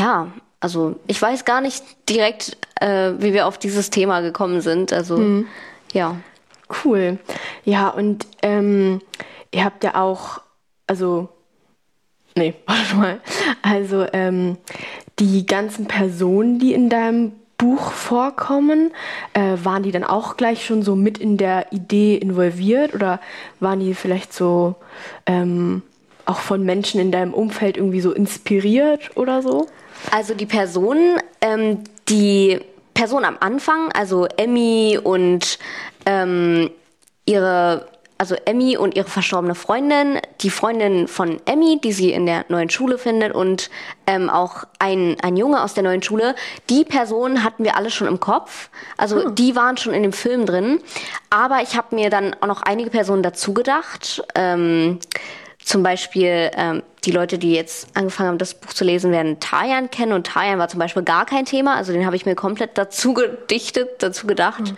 Ja, also ich weiß gar nicht direkt, wie wir auf dieses Thema gekommen sind. Also, ja. Cool. Ja, und ihr habt ja auch, also, nee, warte mal. Also, die ganzen Personen, die in deinem Buch vorkommen, waren die dann auch gleich schon so mit in der Idee involviert oder waren die vielleicht so auch von Menschen in deinem Umfeld irgendwie so inspiriert oder so? Also die Person am Anfang, also Emmy und Emmy und ihre verstorbene Freundin, die Freundin von Emmy, die sie in der neuen Schule findet und auch ein Junge aus der neuen Schule. Die Personen hatten wir alle schon im Kopf. Also die waren schon in dem Film drin. Aber ich habe mir dann auch noch einige Personen dazu gedacht. Zum Beispiel die Leute, die jetzt angefangen haben, das Buch zu lesen, werden Tayan kennen. Und Tayan war zum Beispiel gar kein Thema. Also den habe ich mir komplett dazu gedacht.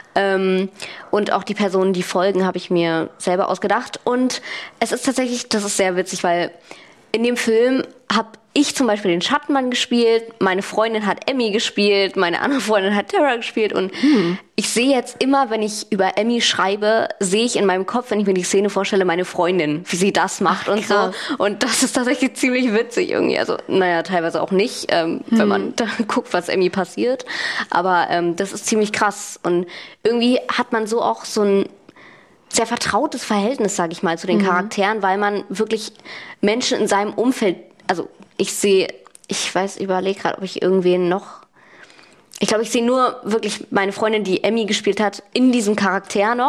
Und auch die Personen, die folgen, habe ich mir selber ausgedacht. Und es ist tatsächlich, das ist sehr witzig, weil in dem Film habe ich zum Beispiel den Schattenmann gespielt, meine Freundin hat Emmy gespielt, meine andere Freundin hat Tara gespielt und ich sehe jetzt immer, wenn ich über Emmy schreibe, sehe ich in meinem Kopf, wenn ich mir die Szene vorstelle, meine Freundin, wie sie das macht und so. Und das ist tatsächlich ziemlich witzig irgendwie. Also, naja, teilweise auch nicht, wenn man da guckt, was Emmy passiert. Aber das ist ziemlich krass. Und irgendwie hat man so auch so ein sehr vertrautes Verhältnis, sage ich mal, zu den Charakteren, weil man wirklich Menschen in seinem Umfeld, also überlege gerade, ob ich irgendwen noch. Ich glaube, ich sehe nur wirklich meine Freundin, die Emmy gespielt hat, in diesem Charakter noch.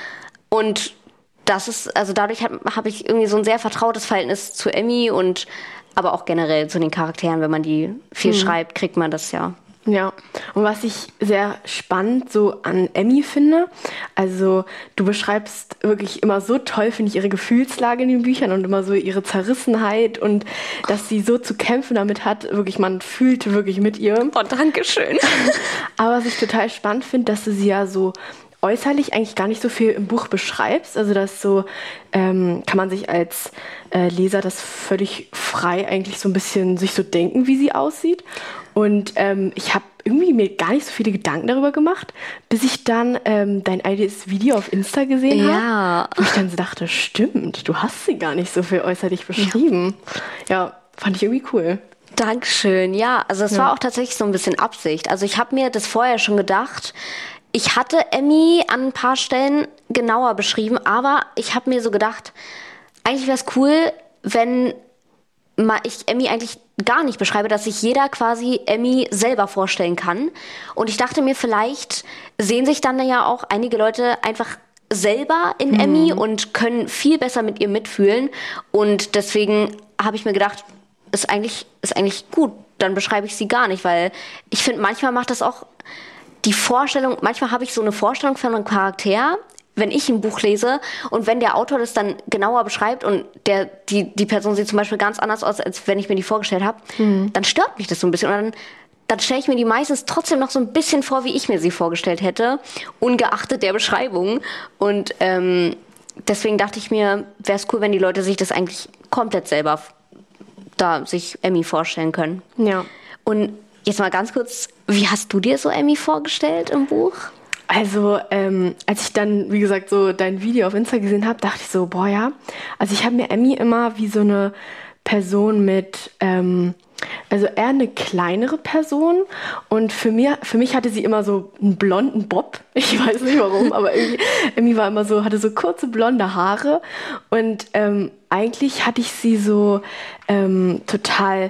Und das ist, also dadurch habe ich irgendwie so ein sehr vertrautes Verhältnis zu Emmy und aber auch generell zu den Charakteren. Wenn man die viel schreibt, kriegt man das ja. Ja, und was ich sehr spannend so an Emmy finde, also du beschreibst wirklich immer so toll, finde ich, ihre Gefühlslage in den Büchern und immer so ihre Zerrissenheit und dass sie so zu kämpfen damit hat, wirklich, man fühlt wirklich mit ihr. Oh, danke schön. Aber was ich total spannend finde, dass du sie ja so äußerlich eigentlich gar nicht so viel im Buch beschreibst. Also das so, kann man sich als Leser das völlig frei eigentlich so ein bisschen sich so denken, wie sie aussieht. Und ich habe irgendwie mir gar nicht so viele Gedanken darüber gemacht, bis ich dann dein eigenes Video auf Insta gesehen habe. Wo ich dann so dachte, stimmt, du hast sie gar nicht so viel äußerlich beschrieben. Ja, fand ich irgendwie cool. Dankeschön. Ja, also es war auch tatsächlich so ein bisschen Absicht. Also ich habe mir das vorher schon gedacht. Ich hatte Emmy an ein paar Stellen genauer beschrieben, aber ich habe mir so gedacht, eigentlich wäre es cool, wenn ich Emmy eigentlich gar nicht beschreibe, dass sich jeder quasi Emmy selber vorstellen kann. Und ich dachte mir, vielleicht sehen sich dann ja auch einige Leute einfach selber in Emmy und können viel besser mit ihr mitfühlen. Und deswegen habe ich mir gedacht, ist eigentlich gut, dann beschreibe ich sie gar nicht, weil ich finde, manchmal macht das auch die Vorstellung, manchmal habe ich so eine Vorstellung von einem Charakter, wenn ich ein Buch lese und wenn der Autor das dann genauer beschreibt und die Person sieht zum Beispiel ganz anders aus, als wenn ich mir die vorgestellt habe, dann stört mich das so ein bisschen. Und dann stelle ich mir die meistens trotzdem noch so ein bisschen vor, wie ich mir sie vorgestellt hätte, ungeachtet der Beschreibung. Und deswegen dachte ich mir, wäre es cool, wenn die Leute sich das eigentlich komplett selber da sich Emmy vorstellen können. Ja. Und jetzt mal ganz kurz, wie hast du dir so Emmy vorgestellt im Buch? Also, als ich dann, wie gesagt, so dein Video auf Insta gesehen habe, dachte ich so, boah, ja. Also ich habe mir Emmy immer wie so eine Person mit, also eher eine kleinere Person. Und für mich hatte sie immer so einen blonden Bob. Ich weiß nicht warum, aber irgendwie, Emmy war immer so, hatte so kurze blonde Haare. Und eigentlich hatte ich sie so total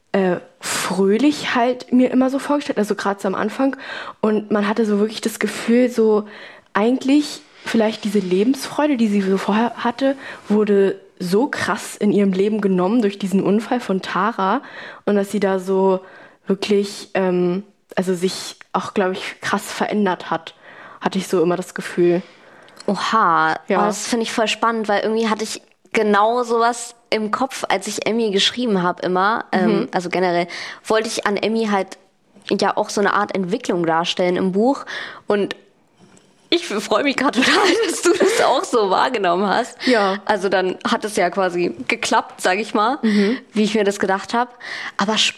fröhlich halt mir immer so vorgestellt, also gerade so am Anfang. Und man hatte so wirklich das Gefühl, so eigentlich vielleicht diese Lebensfreude, die sie so vorher hatte, wurde so krass in ihrem Leben genommen durch diesen Unfall von Tara und dass sie da so wirklich, also sich auch, glaube ich, krass verändert hat, hatte ich so immer das Gefühl. Oha, Ja. Oh, das finde ich voll spannend, weil irgendwie hatte ich genau sowas im Kopf, als ich Emmy geschrieben habe immer. Also generell wollte ich an Emmy halt ja auch so eine Art Entwicklung darstellen im Buch. Und ich freue mich gerade total, dass du das auch so wahrgenommen hast. Ja. Also dann hat es ja quasi geklappt, sage ich mal, wie ich mir das gedacht habe. Aber